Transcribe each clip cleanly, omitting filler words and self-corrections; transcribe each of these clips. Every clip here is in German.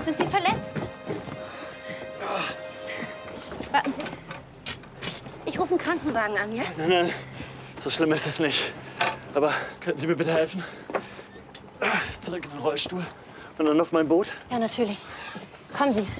Sind Sie verletzt? Warten Sie. Ich rufe einen Krankenwagen an, ja? Nein, nein, so schlimm ist es nicht. Aber könnten Sie mir bitte helfen? Zurück in den Rollstuhl und dann auf mein Boot? Ja, natürlich. Kommen Sie.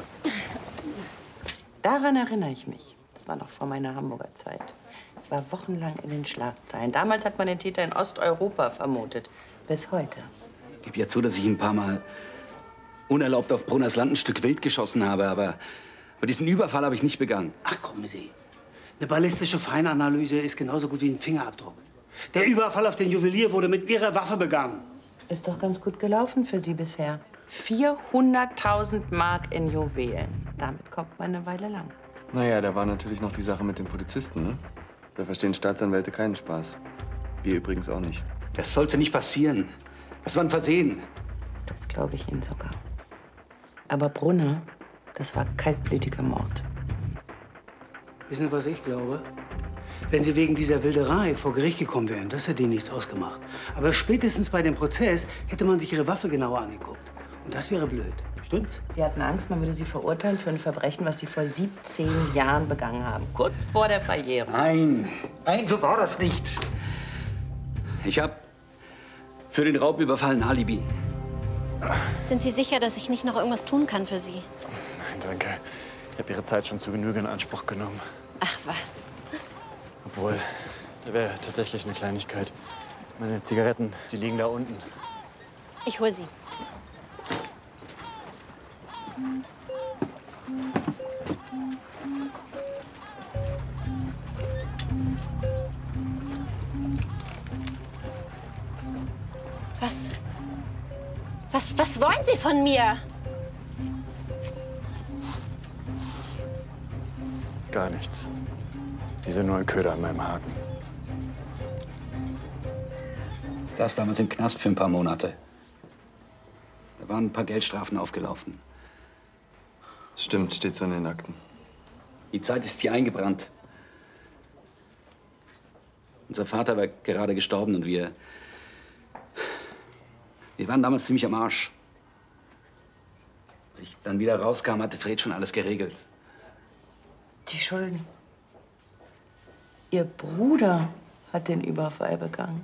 Daran erinnere ich mich. Das war noch vor meiner Hamburger Zeit. Es war wochenlang in den Schlagzeilen. Damals hat man den Täter in Osteuropa vermutet. Bis heute. Ich gebe ja zu, dass ich ein paar Mal unerlaubt auf Brunners Land ein Stück Wild geschossen habe, aber diesen Überfall habe ich nicht begangen. Ach, kommen Sie. Eine ballistische Feinanalyse ist genauso gut wie ein Fingerabdruck. Der Überfall auf den Juwelier wurde mit Ihrer Waffe begangen. Ist doch ganz gut gelaufen für Sie bisher. 400.000 Mark in Juwelen. Damit kommt man eine Weile lang. Naja, da war natürlich noch die Sache mit den Polizisten, ne? Da verstehen Staatsanwälte keinen Spaß. Wir übrigens auch nicht. Das sollte nicht passieren. Das war ein Versehen. Das glaube ich Ihnen sogar. Aber Brunner, das war kaltblütiger Mord. Wissen Sie, was ich glaube? Wenn Sie wegen dieser Wilderei vor Gericht gekommen wären, das hätte Ihnen nichts ausgemacht. Aber spätestens bei dem Prozess hätte man sich Ihre Waffe genauer angeguckt. Und das wäre blöd. Stimmt's? Sie hatten Angst, man würde Sie verurteilen für ein Verbrechen, was Sie vor 17 Jahren begangen haben. Kurz vor der Verjährung. Nein, so war das nicht. Ich habe für den Raubüberfall ein Alibi. Sind Sie sicher, dass ich nicht noch irgendwas tun kann für Sie? Nein, danke. Ich habe Ihre Zeit schon zu Genüge in Anspruch genommen. Ach, was? Obwohl, da wäre tatsächlich eine Kleinigkeit. Meine Zigaretten, die liegen da unten. Ich hol sie. Was wollen Sie von mir? Gar nichts. Sie sind nur ein Köder an meinem Haken. Ich saß damals im Knast für ein paar Monate. Da waren ein paar Geldstrafen aufgelaufen. Stimmt, steht so in den Akten. Die Zeit ist hier eingebrannt. Unser Vater war gerade gestorben und wir waren damals ziemlich am Arsch. Als ich dann wieder rauskam, hatte Fred schon alles geregelt. Die Schulden. Ihr Bruder hat den Überfall begangen.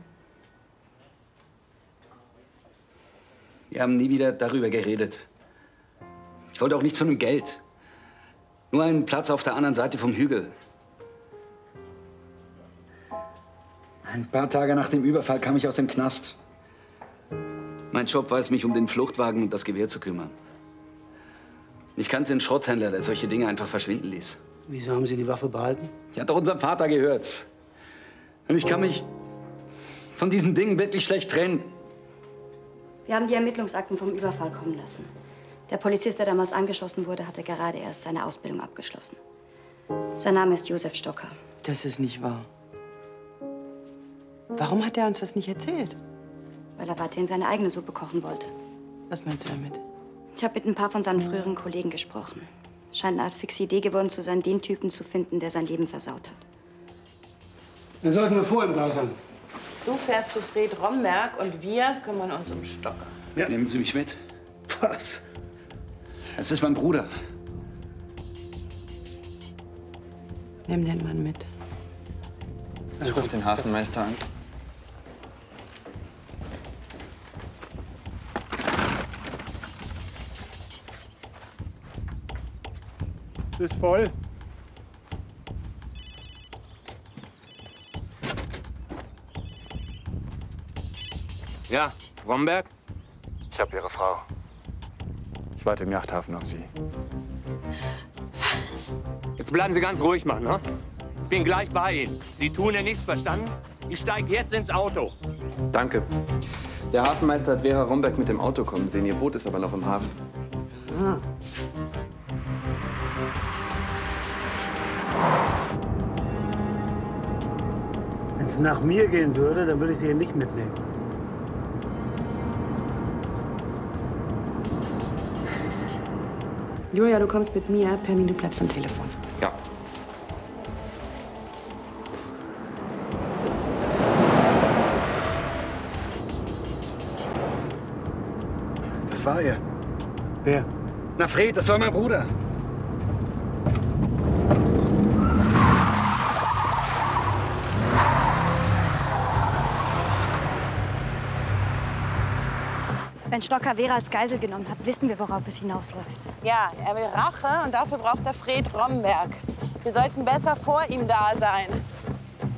Wir haben nie wieder darüber geredet. Ich wollte auch nichts von dem Geld. Nur einen Platz auf der anderen Seite vom Hügel. Ein paar Tage nach dem Überfall kam ich aus dem Knast. Mein Job war es, mich um den Fluchtwagen und das Gewehr zu kümmern. Ich kannte einen Schrotthändler, der solche Dinge einfach verschwinden ließ. Wieso haben Sie die Waffe behalten? Ich hatte doch unserem Vater gehört. Und ich kann mich von diesen Dingen wirklich schlecht trennen. Wir haben die Ermittlungsakten vom Überfall kommen lassen. Der Polizist, der damals angeschossen wurde, hatte gerade erst seine Ausbildung abgeschlossen. Sein Name ist Josef Stocker. Das ist nicht wahr. Warum hat er uns das nicht erzählt? Weil er weiterhin seine eigene Suppe kochen wollte. Was meinst du damit? Ich habe mit ein paar von seinen früheren Kollegen gesprochen. Scheint eine Art fixe Idee geworden zu sein, den Typen zu finden, der sein Leben versaut hat. Dann sollten wir vor ihm da sein. Du fährst zu Fred Romberg und wir kümmern uns um Stocker. Ja. Nehmen Sie mich mit. Was? Das ist mein Bruder. Nimm den Mann mit. Ich rufe den Hafenmeister an. Ist voll. Ja, Romberg? Ich habe Ihre Frau. Ich warte im Yachthafen auf Sie. Jetzt bleiben Sie ganz ruhig, Mann, ne? Ich bin gleich bei Ihnen. Sie tun ja nichts, verstanden? Ich steige jetzt ins Auto. Danke. Der Hafenmeister hat Vera Romberg mit dem Auto kommen sehen. Ihr Boot ist aber noch im Hafen. Ah. Wenn es nach mir gehen würde, dann würde ich Sie hier nicht mitnehmen. Julia, du kommst mit mir. Permin, du bleibst am Telefon. Ja. Das war er. Wer? Na, Fred, das war mein Bruder. Wenn Stocker Vera als Geisel genommen hat, wissen wir, worauf es hinausläuft. Ja, er will Rache und dafür braucht er Fred Romberg. Wir sollten besser vor ihm da sein.